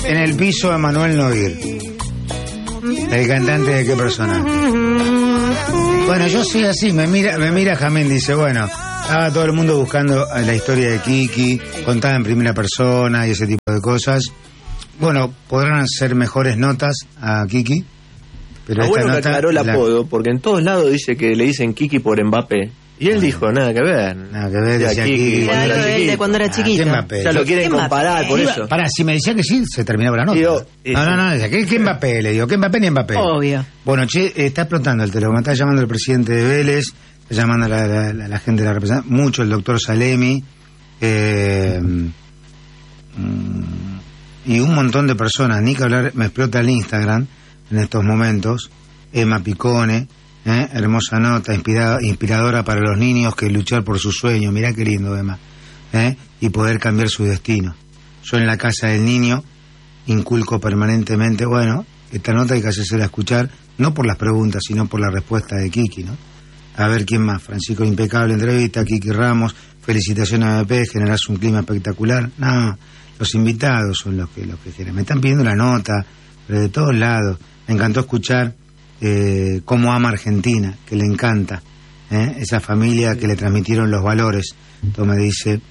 en el piso de Manuel Noir. El cantante de qué persona. Bueno, yo soy así, me mira Jamín, dice, bueno, estaba todo el mundo buscando la historia de Kiki, contada en primera persona y ese tipo de cosas. Bueno, podrán hacer mejores notas a Kiki, pero esta bueno que nota aclaró el apodo, porque en todos lados dice que le dicen Kiki por Mbappé. Y él dijo, nada que ver. Nada que ver, decía Kiki cuando era chiquito. ¿Qué Mbappé? Ya lo quieren comparar, por eso. Pará, si me decía que sí, se terminaba la nota. Digo, no, decía, ¿qué Mbappé? Le digo, ¿qué Mbappé ni Mbappé? Obvio. Bueno, está explotando el teléfono, me está llamando el presidente de Vélez, está llamando a la gente de la representación, mucho el doctor Salemi, y un montón de personas, ni que hablar, me explota el Instagram en estos momentos, Emma Picone, hermosa nota, inspiradora para los niños que luchar por su sueño, mirá qué lindo Emma, y poder cambiar su destino. Yo en la casa del niño inculco permanentemente, bueno, esta nota hay que hacérsela escuchar, no por las preguntas, sino por la respuesta de Kiki, ¿no? A ver quién más, Francisco, impecable entrevista, Kiki Ramos, felicitaciones a BP, generás un clima espectacular. No, los invitados son los que quieren. Me están pidiendo la nota, pero de todos lados. Me encantó escuchar cómo ama Argentina, que le encanta, esa familia que le transmitieron los valores. Esto me dice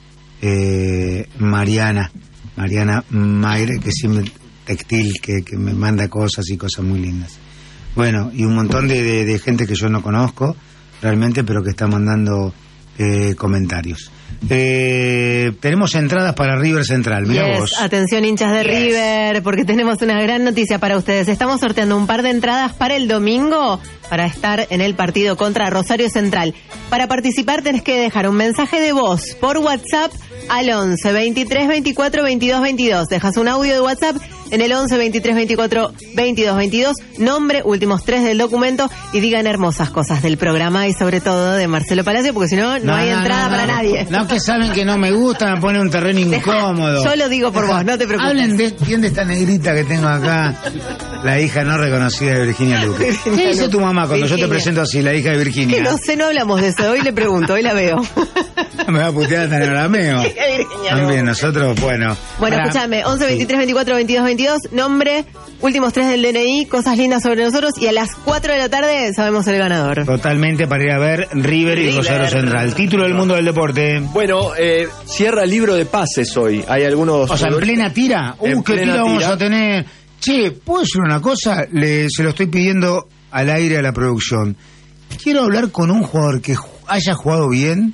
Mariana Mayre, que siempre textil, que me manda cosas y cosas muy lindas. Bueno, y un montón de gente que yo no conozco realmente, pero que está mandando comentarios. Tenemos entradas para River Central, mirá vos. Atención, hinchas de River, porque tenemos una gran noticia para ustedes. Estamos sorteando un par de entradas para el domingo para estar en el partido contra Rosario Central. Para participar tenés que dejar un mensaje de voz por WhatsApp al 11 23 24 22 22. Dejas un audio de WhatsApp en el 11 23 24 22 22, nombre, últimos 3 del documento, y digan hermosas cosas del programa y sobre todo de Marcelo Palacio, porque si no, no hay entrada para nadie. No, que saben que no me gusta, me pone un terreno incómodo. Yo lo digo por vos, no te preocupes. Hablen bien de esta negrita que tengo acá, la hija no reconocida de Virginia Luque. ¿Qué dice tu mamá cuando yo te presento así, la hija de Virginia? Que no sé, no hablamos de eso, hoy le pregunto, hoy la veo. Me va a putear hasta en el arameo. También nosotros, bueno. Bueno, escúchame, 11 23 24 22 22, nombre, últimos 3 del DNI, cosas lindas sobre nosotros, y a las 4 de la tarde sabemos el ganador. Totalmente, para ir a ver River y Rosario Central. Título del mundo del deporte. Bueno, cierra el libro de pases hoy. Hay algunos... O sea, en plena tira. ¿Qué tira vamos a tener? Che, ¿puedo decir una cosa? Se lo estoy pidiendo al aire a la producción. Quiero hablar con un jugador que haya jugado bien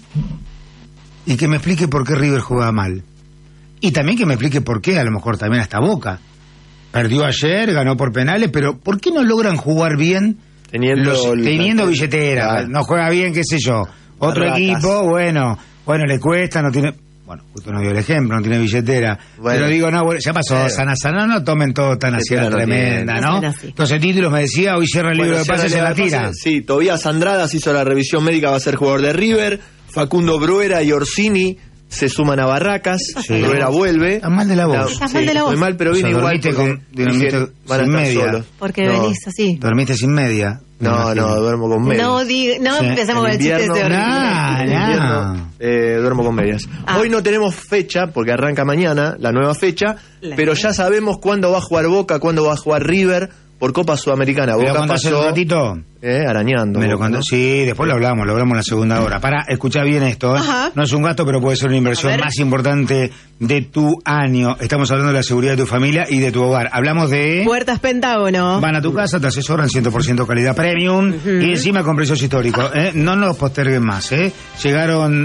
y que me explique por qué River jugaba mal. Y también que me explique por qué, a lo mejor también hasta Boca. Perdió ayer, ganó por penales, pero ¿por qué no logran jugar bien teniendo billetera? Claro. No juega bien, qué sé yo. Otro equipo, bueno, le cuesta, no tiene... Bueno, justo no dio el ejemplo, no tiene billetera. Bueno, pero digo, no, ya pasó, sana, no tomen todo tan así, tremenda, ¿no? Entonces, títulos me decía, hoy cierra el libro de pases en la tira. Sí, Tobías Andradas hizo la revisión médica, va a ser jugador de River. Facundo Bruera y Orsini se suman a Barracas. Sí. Bruera vuelve. Está mal de la voz. Está mal de la voz. Muy mal, pero vine igual. Dormiste sin media. Solos. Porque venís así. Dormiste sin media. No, duermo con medias. No empecemos con el chiste de invierno. Duermo con medias. Hoy no tenemos fecha, porque arranca mañana la nueva fecha, pero ya sabemos cuándo va a jugar Boca, cuándo va a jugar River por Copa Sudamericana. Boca pasó un ratito. Arañando. Me lo contó, sí, después lo hablamos en la segunda hora. Escuchá bien esto, no es un gasto, pero puede ser una inversión más importante de tu año. Estamos hablando de la seguridad de tu familia y de tu hogar. Hablamos de... Puertas Pentágono. Van a tu casa, te asesoran 100% calidad premium y encima con precios históricos. No nos posterguen más, Llegaron